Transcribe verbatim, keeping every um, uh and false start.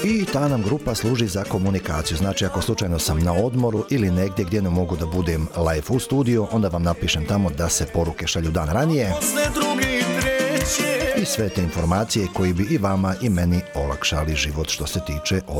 I ta nam grupa služi za komunikaciju. Znači, ako slučajno sam na odmoru ili negdje gdje ne mogu da budem live u studiju, onda vam napišem tamo da se poruke šalju dan ranije. I sve te informacije koji bi i vama i meni olakšali život što se tiče ovih